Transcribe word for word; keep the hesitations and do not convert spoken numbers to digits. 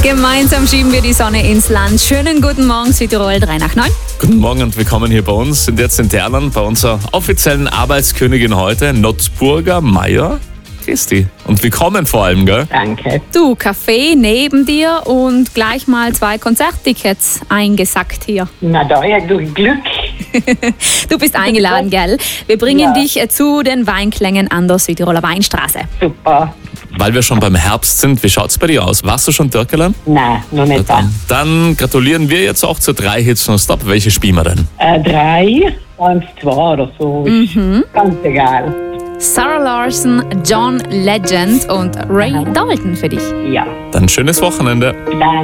Gemeinsam schieben wir die Sonne ins Land. Schönen guten Morgen, Südtirol, drei nach neun. Guten Morgen und willkommen hier bei uns. Sind jetzt in Terlan bei unserer offiziellen Arbeitskönigin heute, Notzburger Meier. Christi. Und willkommen vor allem, gell? Danke. Du, Kaffee neben dir und gleich mal zwei Konzerttickets eingesackt hier. Na da, ja, durch Glück. Du bist eingeladen, gell? Wir bringen Ja. dich äh, zu den Weinklängen an der Südtiroler Weinstraße. Super. Weil wir schon beim Herbst sind, wie schaut's bei dir aus? Warst du schon Dörkelen? Nein, noch nicht da. Dann, dann gratulieren wir jetzt auch zu drei Hits non-stop. Welche spielen wir denn? Äh, drei, eins, zwei oder so. Mhm. Ganz egal. Sarah Larson, John Legend und Ray Dalton für dich. Ja. Dann schönes Wochenende. Danke.